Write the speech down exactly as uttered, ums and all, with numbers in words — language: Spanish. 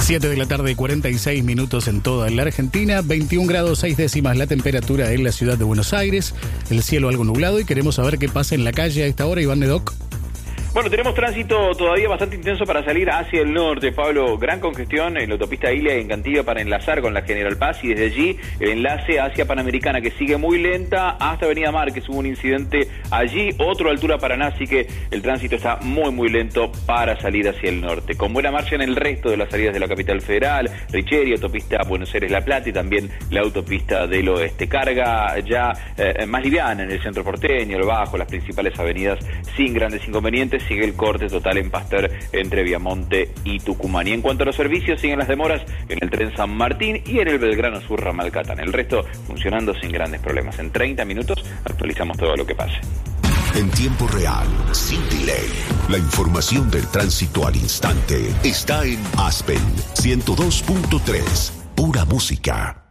siete de la tarde, cuarenta y seis minutos en toda la Argentina, veintiún grados seis décimas la temperatura en la ciudad de Buenos Aires, el cielo algo nublado y queremos saber qué pasa en la calle a esta hora, Iván Medoc. Bueno, tenemos tránsito todavía bastante intenso para salir hacia el norte, Pablo. Gran congestión en la autopista Ilia y en Cantillo para enlazar con la General Paz y desde allí el enlace hacia Panamericana, que sigue muy lenta hasta Avenida Márquez. Hubo un incidente allí, otro a altura Paraná, así que el tránsito está muy muy lento para salir hacia el norte. Con buena marcha en el resto de las salidas de la capital federal, Richeri, autopista Buenos Aires-La Plata y también la autopista del oeste. Carga ya eh, más liviana en el centro porteño, el Bajo, las principales avenidas sin grandes inconvenientes. Sigue el corte total en Pasteur entre Viamonte y Tucumán. Y en cuanto a los servicios, siguen las demoras en el tren San Martín y en el Belgrano Sur Ramal Catán. El resto funcionando sin grandes problemas. En treinta minutos actualizamos todo lo que pase. En tiempo real, sin delay. La información del tránsito al instante está en Aspen ciento dos punto tres. Pura música.